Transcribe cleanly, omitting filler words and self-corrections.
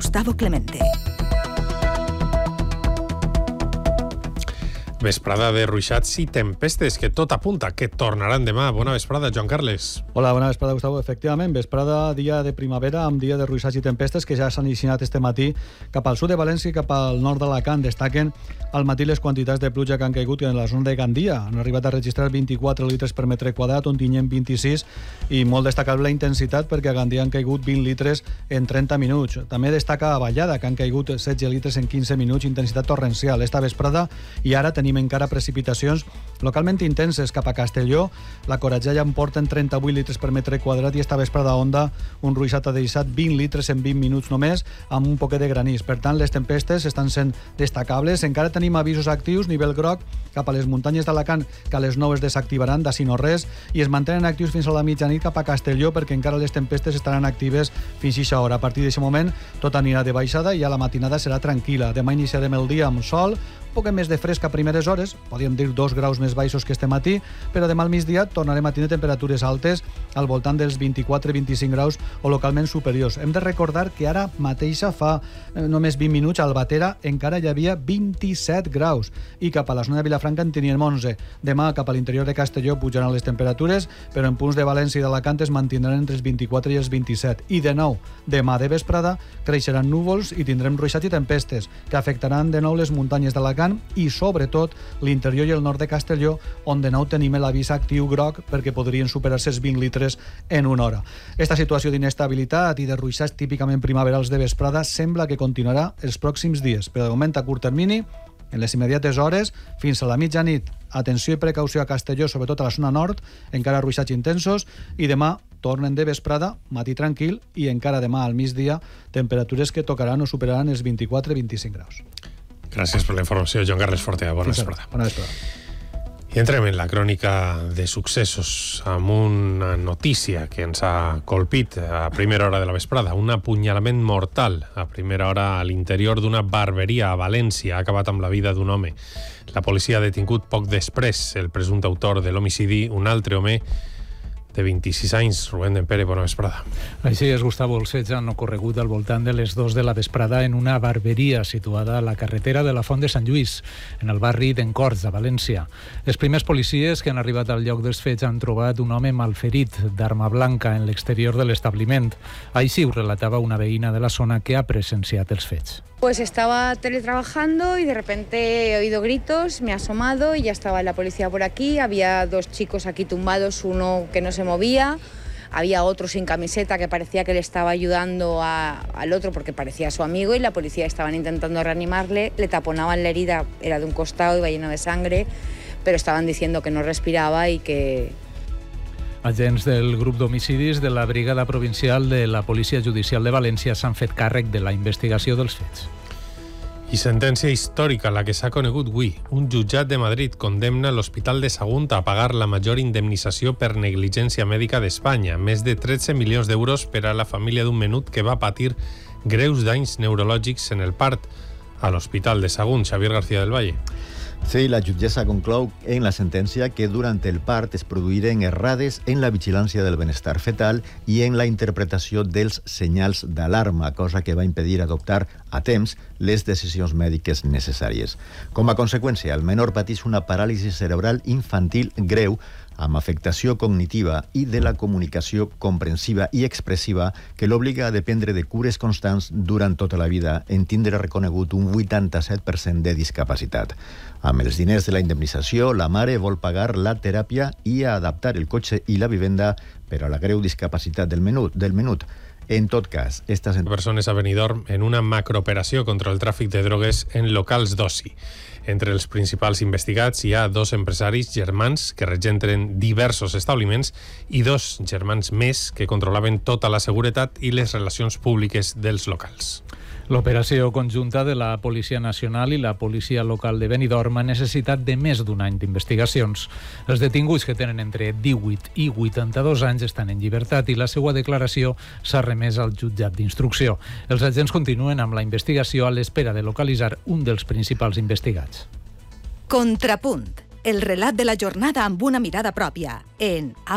Gustavo Clemente. Vesprada de ruixats i tempestes, que tot apunta que tornaran demà. Bona vesprada, Joan Carles. Hola, bona vesprada, Gustavo. Efectivament, vesprada, dia de primavera, amb dia de ruixats i tempestes que ja s'han iniciat este matí cap al sud de València i cap al nord d'Alacant. Destaquen al matí les quantitats de pluja que han caigut en la zona de Gandia. Han arribat a registrar 24 litres per metre quadrat, on tinguem 26, i molt destacable la intensitat perquè a Gandia han caigut 20 litres en 30 minuts. També destaca a Vallada, que han caigut 16 litres en 15 minuts, intensitat torrencial esta vesprada, i ara tenim encara precipitacions localment intenses cap a Castelló. La Coratjalla en porten 38 litres per metre quadrat i esta vesprada Onda un ruixat ha deixat 20 litres en 20 minuts només, amb un poquet de granís. Per tant, les tempestes estan sent destacables. Encara tenim avisos actius, nivell groc, cap a les muntanyes d'Alacant, que a les 9 es desactivaran, d'ací no res, i es mantenen actius fins a la mitjanit cap a Castelló, perquè encara les tempestes estaran actives fins a aquesta hora. A partir d'aquest moment tot anirà de baixada i a la matinada serà tranquil·la. Demà iniciarem el dia amb sol, un poc més de fresc a primeres hores, podríem dir 2 graus més baixos que este matí, però demà al migdia tornarem a tenir temperatures altes al voltant dels 24-25 graus o localment superiors. Hem de recordar que ara mateixa fa només 20 minuts al Batera encara hi havia 27 graus i cap a la zona de Vilafranca en teníem 11. Demà cap a l'interior de Castelló pujaran les temperatures, però en punts de València i d'Alacant es mantindran entre els 24 i els 27. I de nou, demà de vesprada creixeran núvols i tindrem ruixats i tempestes que afectaran de nou les muntanyes d'Alacant i sobretot l'interior i el nord de Castelló, on de nou tenim l'avís actiu groc perquè podrien superar-se els 20 litres en una hora. Esta situació d'inestabilitat i de ruixats típicament primaverals de vesprada sembla que continuarà els pròxims dies, però de moment a curt termini, en les immediates hores, fins a la mitjanit. Atenció i precaució a Castelló, sobretot a la zona nord, encara ruixats intensos, i demà tornen de vesprada, matí tranquil, i encara demà al migdia, temperatures que tocaran o superaran els 24-25 graus. Gràcies per la informació, Joan Carles Fortea. Bona vesprada. Bona vesprada. I entrem en la crònica de successos amb una notícia que ens ha colpit a primera hora de la vesprada. Un apunyalament mortal a primera hora a l'interior d'una barberia a València. Ha acabat amb la vida d'un home. La policia ha detingut poc després el presumpte autor de l'homicidi, un altre home de 26 anys. Rubén Dempere, bona vesprada. Així és, Gustavo. Els fets han ocorregut al voltant de les 2 de la vesprada en una barberia situada a la carretera de la Font de Sant Lluís, en el barri d'Encorts, a València. Els primers policies que han arribat al lloc dels fets han trobat un home malferit d'arma blanca en l'exterior de l'establiment. Així ho relatava una veïna de la zona que ha presenciat els fets. Pues estaba teletrabajando y de repente he oído gritos, me he asomado y ya estaba la policía por aquí. Había 2 chicos aquí tumbados, uno que no se movía, había otro sin camiseta que parecía que le estaba ayudando al otro porque parecía su amigo, y la policía estaban intentando reanimarle, le taponaban la herida, era de un costado, iba lleno de sangre, pero estaban diciendo que no respiraba y que... Agents del grup d'homicidis de la Brigada Provincial de la Policia Judicial de València s'han fet càrrec de la investigació dels fets. I sentència històrica, la que s'ha conegut avui. Un jutjat de Madrid condemna l'Hospital de Sagunt a pagar la major indemnització per negligència mèdica d'Espanya, més de 13 milions d'euros per a la família d'un menut que va patir greus danys neurològics en el part a l'Hospital de Sagunt. Xavier García del Valle. Sí, la jutgessa conclou en la sentència que durant el part es produïren errades en la vigilància del benestar fetal i en la interpretació dels senyals d'alarma, cosa que va impedir adoptar a temps les decisions mèdiques necessàries. Com a conseqüència, el menor pateix una paràlisi cerebral infantil greu amb afectació cognitiva i de la comunicació comprensiva i expressiva que l'obliga a dependre de cures constants durant tota la vida, en tindre reconegut un 87% de discapacitat. Amb els diners de la indemnització, la mare vol pagar la teràpia i adaptar el cotxe i la vivenda per a la greu discapacitat del menut. En tot cas, estas persones a Benidorm en una macrooperació contra el tràfic de drogues en locals d'oci. Entre els principals investigats hi ha 2 empresaris germans que regenten diversos establiments i 2 germans més que controlaven tota la seguretat i les relacions públiques dels locals. L'operació conjunta de la Policia Nacional i la Policia Local de Benidorm ha necessitat de més d'un any d'investigacions. Els detinguts, que tenen entre 18 i 82 anys, estan en llibertat i la seva declaració s'ha remès al jutjat d'instrucció. Els agents continuen amb la investigació a l'espera de localitzar un dels principals investigats. Contrapunt. El relat de la jornada amb una mirada pròpia en